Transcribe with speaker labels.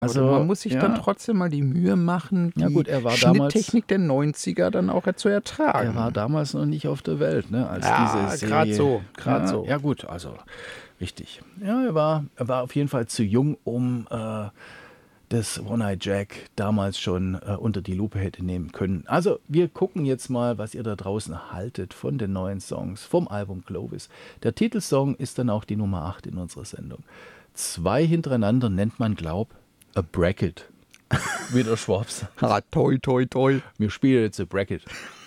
Speaker 1: Also man muss sich dann trotzdem mal die Mühe machen, die
Speaker 2: er war
Speaker 1: Schnitttechnik der 90er dann auch zu ertragen.
Speaker 2: Er war damals noch nicht auf der Welt, ne, als diese
Speaker 1: Serie. Gerade so.
Speaker 2: Ja gut, also richtig. Ja, er war auf jeden Fall zu jung, um das One-Eye Jack damals schon unter die Lupe hätte nehmen können. Also wir gucken jetzt mal, was ihr da draußen haltet von den neuen Songs vom Album Clovis. Der Titelsong ist dann auch die Nummer 8 in unserer Sendung. 2 hintereinander nennt man, A Bracket. Wieder Schwaps.
Speaker 1: Toi, toi, toi.
Speaker 2: Wir spielen jetzt A Bracket.